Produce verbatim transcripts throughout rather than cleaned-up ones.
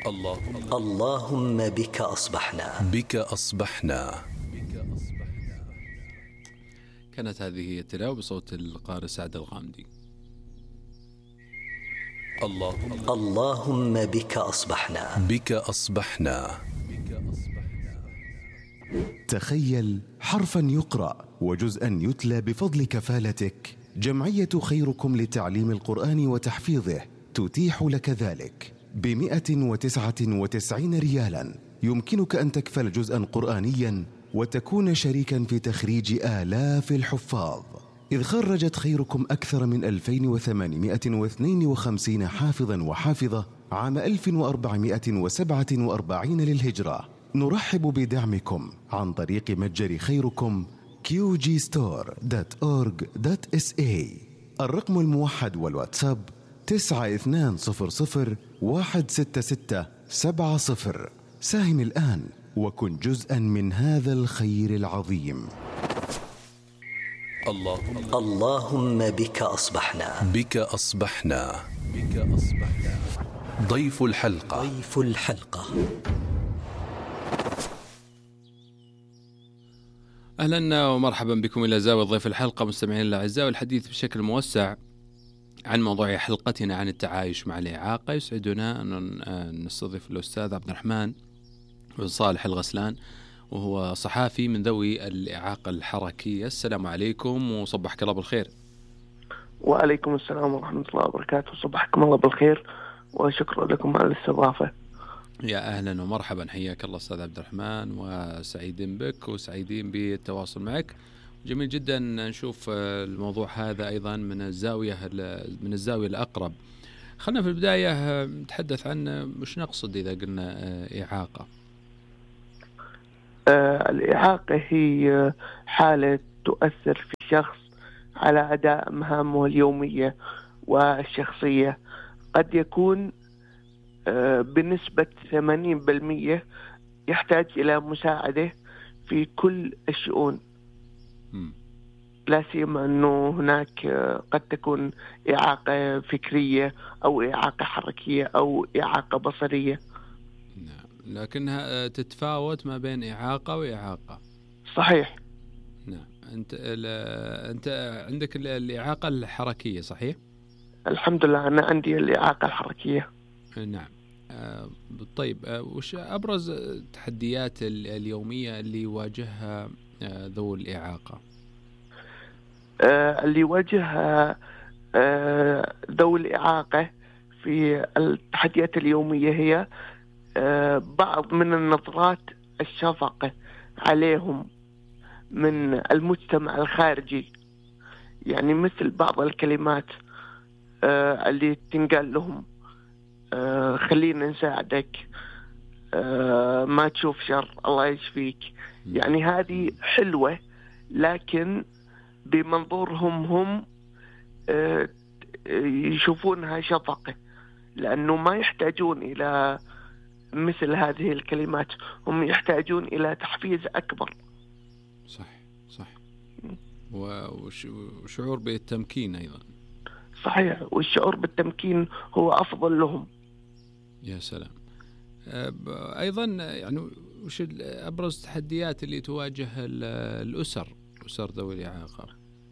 اللهم اللهم بك أصبحنا بك أصبحنا. كانت هذه هي التلاوة بصوت القارئ سعد الغامدي. اللهم اللهم بك أصبحنا بك أصبحنا. تخيل حرفا يقرأ وجزءا يتلى بفضل كفالتك. جمعية خيركم لتعليم القرآن وتحفيظه تتيح لك ذلك بمئة وتسعة وتسعين ريالا. يمكنك أن تكفل جزءا قرآنيا وتكون شريكا في تخريج آلاف الحفاظ، إذ خرجت خيركم أكثر من ألفين وثمانمئة واثنين وخمسين حافظا وحافظة عام ألف وأربعمئة وسبعة وأربعين للهجرة. نرحب بدعمكم عن طريق متجر خيركم كيو جي ستور دوت أورج دوت إس إيه. الرقم الموحد والواتساب تسعة اثنان صفر صفر واحد ستة ستة سبعة صفر. ساهم الآن وكن جزءا من هذا الخير العظيم. اللهم اللهم بك أصبحنا بك أصبحنا بك أصبحنا. ضيف الحلقة ضيف الحلقة. أهلا ومرحبا بكم إلى زاوية ضيف الحلقة مستمعين الأعزاء، والحديث بشكل موسع عن موضوع حلقتنا عن التعايش مع الإعاقة. يسعدنا أن نستضيف الأستاذ عبد الرحمن بن صالح الغسلان، وهو صحافي من ذوي الإعاقة الحركية. السلام عليكم وصبحك الله بالخير. وعليكم السلام ورحمة الله وبركاته. صبحكم الله بالخير وشكرا لكم على الاستضافة. يا أهلا ومرحبا، حياك الله أستاذ عبد الرحمن، وسعيدين بك وسعيدين بالتواصل معك. جميل جدا نشوف الموضوع هذا أيضا من الزاوية من الزاوية الأقرب. خلنا في البداية نتحدث عن مش نقصد إذا قلنا إعاقة. آه الإعاقة هي حالة تؤثر في شخص على أداء مهامه اليومية والشخصية. قد يكون آه بنسبة ثمانين بالمئة يحتاج إلى مساعدة في كل الشؤون، لا سيما أنه هناك قد تكون إعاقة فكرية أو إعاقة حركية أو إعاقة بصرية. نعم، لكنها تتفاوت ما بين إعاقة وإعاقة. صحيح. نعم. أنت أنت عندك الإعاقة الحركية صحيح؟ الحمد لله أنا عندي الإعاقة الحركية. نعم. طيب، وش أبرز التحديات اليومية اللي يواجهها ذو الإعاقة؟ آه اللي يواجهها آه ذو الإعاقة في التحديات اليومية هي آه بعض من النظرات الشفقة عليهم من المجتمع الخارجي، يعني مثل بعض الكلمات آه اللي تنقال لهم آه خلينا نساعدك، آه ما تشوف شر الله يشفيك. يعني هذه حلوة لكن بمنظورهم هم آه يشوفونها شفقة، لأنه ما يحتاجون إلى مثل هذه الكلمات، هم يحتاجون إلى تحفيز أكبر. صح صح. وشعور بالتمكين أيضا. صحيح، والشعور بالتمكين هو أفضل لهم. يا سلام. أيضا يعني وش أبرز التحديات اللي تواجه الأسر أسر ذوي الإعاقة؟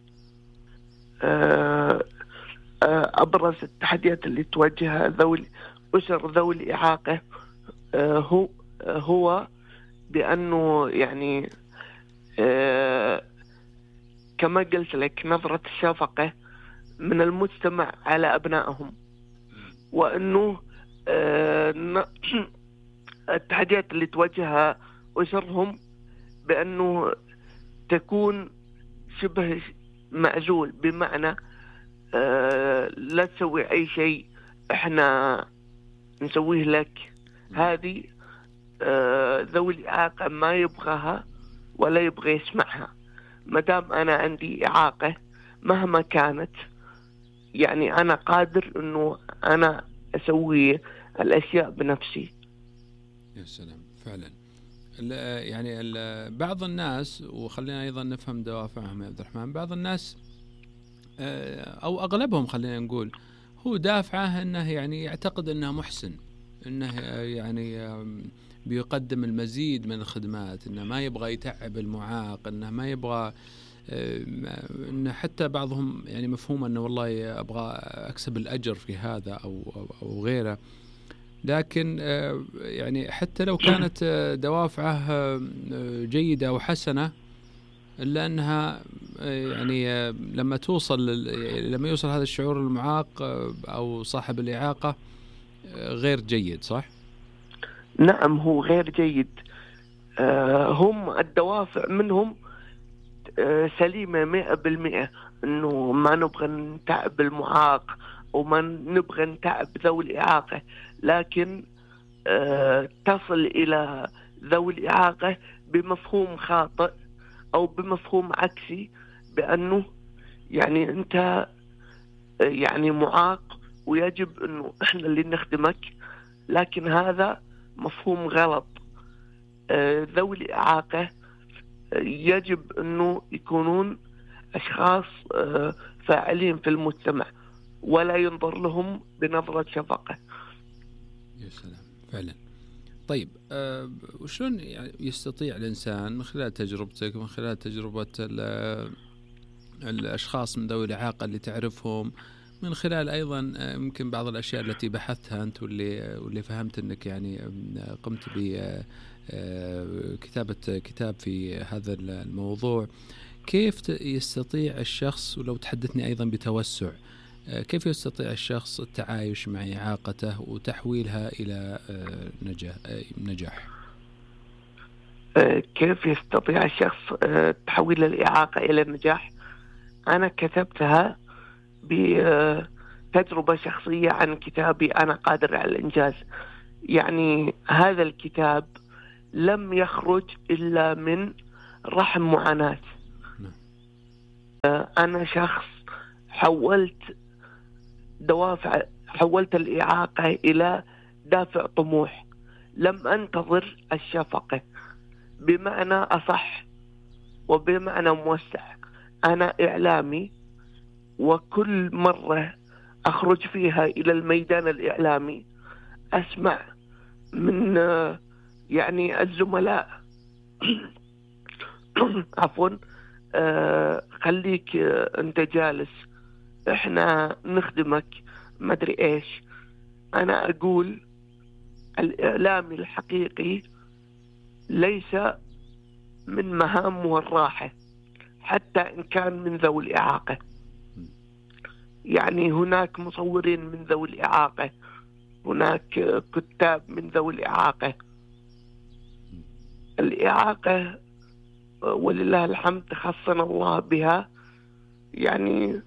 أبرز التحديات اللي تواجهها ذوي أسر ذوي الإعاقة هو هو بأنه يعني كما قلت لك نظرة الشفقة من المجتمع على أبنائهم، وأنه التحديات اللي تواجهها أسرهم بأنه تكون شبه معزول، بمعنى لا تسوي أي شيء إحنا نسويه لك. هذه ذوي الإعاقة ما يبغاها ولا يبغى يسمعها. مدام أنا عندي إعاقة مهما كانت، يعني أنا قادر أنه أنا أسوي الأشياء بنفسي. يا سلام فعلا. يعني بعض الناس، وخلينا أيضا نفهم دوافعهم يا عبد الرحمن، بعض الناس أو أغلبهم خلينا نقول هو دافعه أنه يعني يعتقد أنه محسن، أنه يعني بيقدم المزيد من الخدمات، أنه ما يبغى يتعب المعاق، أنه ما يبغى، أنه حتى بعضهم يعني مفهوم أنه والله أبغى أكسب الأجر في هذا أو, أو غيره. لكن يعني حتى لو كانت دوافعه جيدة وحسنة، إلا أنها يعني لما توصل لما يوصل هذا الشعور المعاق أو صاحب الإعاقة غير جيد، صح؟ نعم، هو غير جيد. هم الدوافع منهم سليمة مئة بالمئة، أنه ما نبغى نتعب المعاق وما نبغى نتعب ذوي الإعاقة، لكن تصل إلى ذوي الإعاقة بمفهوم خاطئ أو بمفهوم عكسي، بأنه يعني أنت يعني معاق ويجب أنه إحنا اللي نخدمك، لكن هذا مفهوم غلط. ذوي الإعاقة يجب أنه يكونون أشخاص فاعلين في المجتمع ولا ينظر لهم بنظرة شفقة. يا سلام، فعلا. طيب أه وشلون يعني يستطيع الإنسان من خلال تجربتك ومن خلال تجربة الأشخاص من ذوي الإعاقة اللي تعرفهم، من خلال أيضا يمكن بعض الأشياء التي بحثتها أنت واللي واللي فهمت أنك يعني قمت بكتابة كتاب في هذا الموضوع، كيف يستطيع الشخص، ولو تحدثني أيضا بتوسع، كيف يستطيع الشخص التعايش مع إعاقته وتحويلها إلى نجاح؟ كيف يستطيع الشخص تحويل الإعاقة إلى النجاح؟ أنا كتبتها بتجربة شخصية عن كتابي أنا قادر على الإنجاز. يعني هذا الكتاب لم يخرج إلا من رحم معاناة. أنا شخص حولت دوافع حولت الإعاقة إلى دافع طموح، لم أنتظر الشفقة، بمعنى أصح وبمعنى موسع. أنا إعلامي، وكل مرة أخرج فيها إلى الميدان الإعلامي أسمع من يعني الزملاء عفوا آه خليك آه أنت جالس، إحنا نخدمك، ما أدري إيش. أنا أقول الإعلامي الحقيقي ليس من مهامه الراحة، حتى إن كان من ذوي الإعاقة. يعني هناك مصورين من ذوي الإعاقة، هناك كتاب من ذوي الإعاقة. الإعاقة ولله الحمد خصنا الله بها، يعني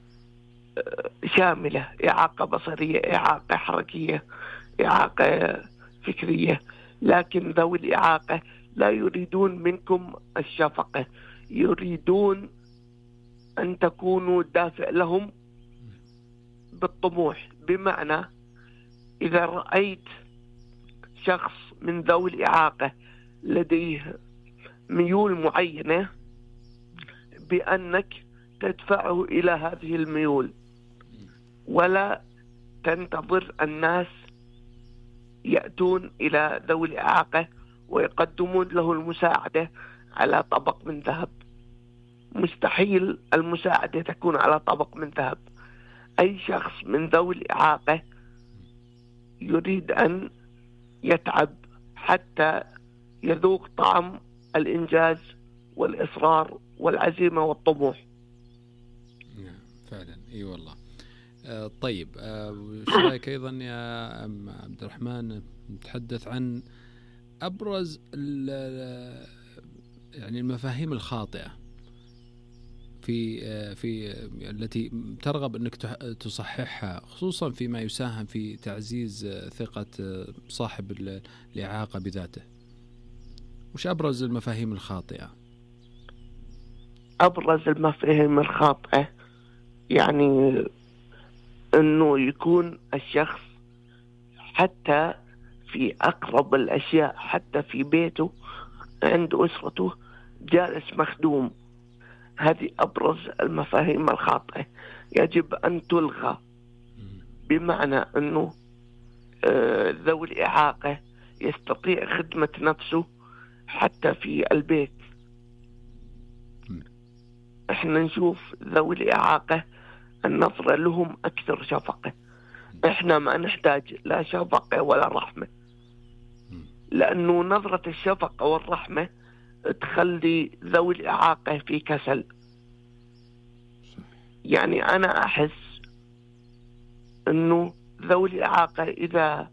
شاملة، إعاقة بصرية، إعاقة حركية، إعاقة فكرية. لكن ذوي الإعاقة لا يريدون منكم الشفقة، يريدون أن تكونوا دافع لهم بالطموح. بمعنى إذا رأيت شخص من ذوي الإعاقة لديه ميول معينة، بأنك تدفعه إلى هذه الميول، ولا تنتظر الناس يأتون إلى ذوي الإعاقة ويقدمون له المساعدة على طبق من ذهب. مستحيل المساعدة تكون على طبق من ذهب. أي شخص من ذوي الإعاقة يريد أن يتعب حتى يذوق طعم الإنجاز والإصرار والعزيمة والطموح. فعلا اي والله. آه طيب، آه شو رايك ايضا يا عبد الرحمن نتحدث عن ابرز يعني المفاهيم الخاطئه في آه في آه التي ترغب انك تصححها، خصوصا فيما يساهم في تعزيز آه ثقه آه صاحب الاعاقه بذاته. وش ابرز المفاهيم الخاطئه؟ ابرز المفاهيم الخاطئه يعني انه يكون الشخص حتى في اقرب الاشياء، حتى في بيته عند اسرته جالس مخدوم. هذه ابرز المفاهيم الخاطئه، يجب ان تلغى. بمعنى انه ذوي الإعاقة يستطيع خدمة نفسه حتى في البيت. احنا نشوف ذوي الإعاقة النظرة لهم أكثر شفقة، احنا ما نحتاج لا شفقة ولا رحمة، لأنه نظرة الشفقة والرحمة تخلي ذوي الإعاقة في كسل. يعني أنا أحس أنه ذوي الإعاقة إذا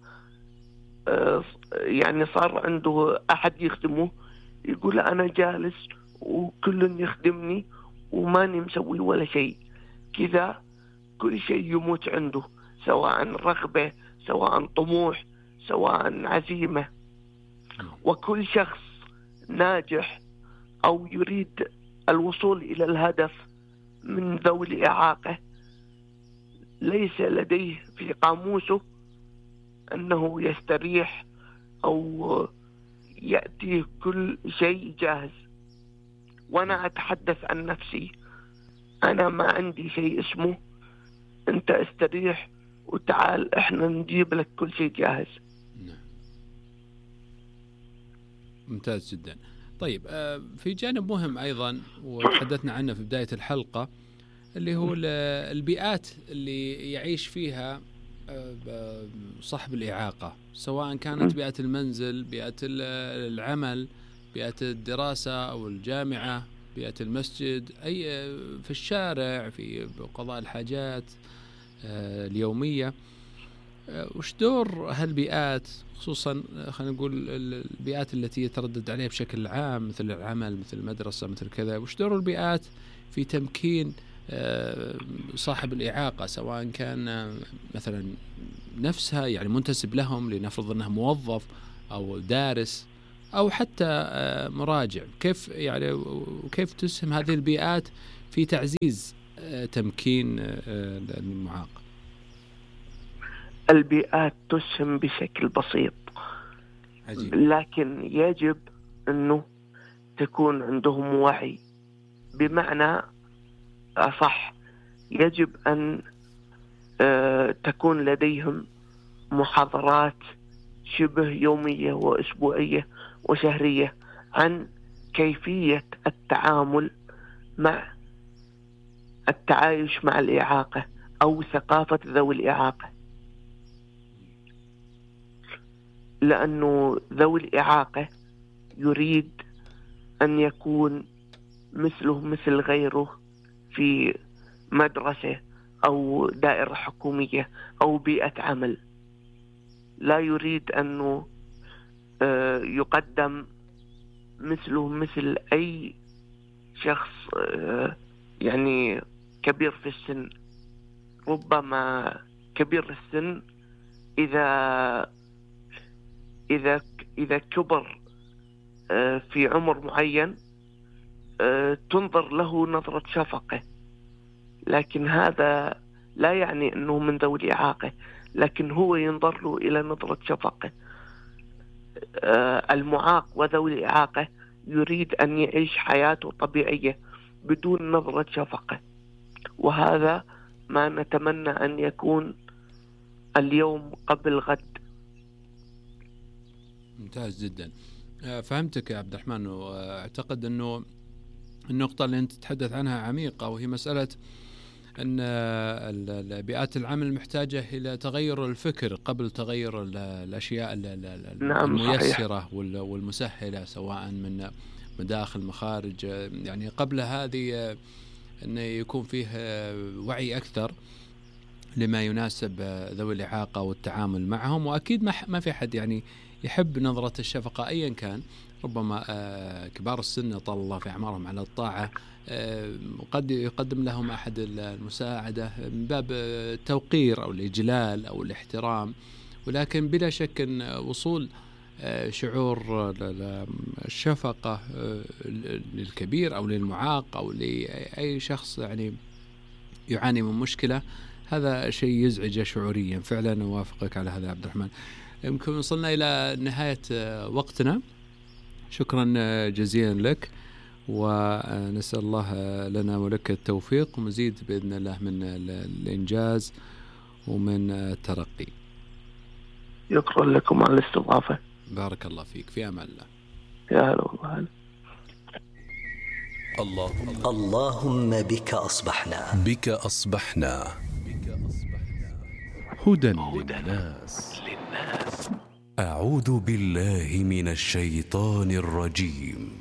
يعني صار عنده أحد يخدمه يقول أنا جالس وكل يخدمني وماني مسوي ولا شيء، كذا كل شيء يموت عنده، سواء رغبة سواء طموح سواء عزيمة. وكل شخص ناجح أو يريد الوصول إلى الهدف من ذوي الإعاقة ليس لديه في قاموسه أنه يستريح أو يأتي كل شيء جاهز. وأنا أتحدث عن نفسي، أنا ما عندي شيء اسمه أنت استريح وتعال إحنا نجيب لك كل شيء جاهز. ممتاز جدا. طيب في جانب مهم أيضا وتحدثنا عنه في بداية الحلقة اللي هو البيئات اللي يعيش فيها صاحب الإعاقة، سواء كانت بيئة المنزل، بيئة العمل، بيئة الدراسة أو الجامعة، بيئة المسجد، أي في الشارع، في قضاء الحاجات اليومية. وش دور هالبيئات، خصوصا خلينا نقول البيئات التي يتردد عليها بشكل عام مثل العمل مثل المدرسة مثل كذا، وش دور البيئات في تمكين صاحب الإعاقة، سواء كان مثلا نفسها يعني منتسب لهم، لنفرض أنه موظف أو دارس أو حتى مراجع، كيف يعني وكيف تسهم هذه البيئات في تعزيز تمكين المعاق؟ البيئات تسهم بشكل بسيط عجيب. لكن يجب أنه تكون عندهم وعي، بمعنى أصح يجب أن تكون لديهم محاضرات شبه يومية وأسبوعية وشهرية عن كيفية التعامل مع التعايش مع الإعاقة أو ثقافة ذوي الإعاقة، لأنه ذوي الإعاقة يريد أن يكون مثله مثل غيره في مدرسة أو دائرة حكومية أو بيئة عمل، لا يريد أنه يقدم مثله مثل أي شخص يعني كبير في السن. ربما كبير السن إذا إذا إذا كبر في عمر معين تنظر له نظرة شفقة، لكن هذا لا يعني أنه من ذوي الإعاقة، لكن هو ينظر له إلى نظرة شفقة. المعاق وذوي الإعاقة يريد أن يعيش حياته طبيعية بدون نظرة شفقة، وهذا ما نتمنى أن يكون اليوم قبل غد. ممتاز جدا، فهمتك يا عبد الرحمن. واعتقد أنه النقطة اللي أنت تتحدث عنها عميقة، وهي مسألة أن بيئات العمل محتاجة إلى تغير الفكر قبل تغير الأشياء الميسرة والمسهلة، سواء من مداخل مخارج. يعني قبل هذه أن يكون فيه وعي أكثر لما يناسب ذوي الإعاقة والتعامل معهم. وأكيد ما في حد يعني يحب نظرة الشفقة أيا كان، ربما كبار السن طال الله في أعمارهم على الطاعة قد يقدم لهم أحد المساعدة من باب التوقير أو الإجلال أو الاحترام، ولكن بلا شك أن وصول شعور الشفقة للكبير أو للمعاق أو لأي شخص يعني يعاني من مشكلة، هذا شيء يزعج شعوريا. فعلا أوافقك على هذا عبد الرحمن. يمكن وصلنا إلى نهاية وقتنا، شكرا جزيلا لك، ونسأل الله لنا ولك التوفيق ومزيد بإذن الله من الإنجاز ومن الترقي. شكرا لكم على الاستضافة. بارك الله فيك، في أمان الله. يا هلا والله هلا. اللهم اللهم بك أصبحنا. بك أصبحنا. هدى للناس. أعوذ بالله من الشيطان الرجيم.